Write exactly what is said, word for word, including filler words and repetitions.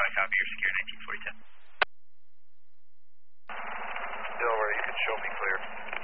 copy, you're secure nineteen forty ten. Delaware, you can show me clear.